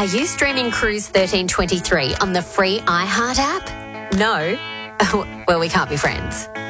Are you streaming Cruise 1323 on the free iHeart app? No? Well, we can't be friends.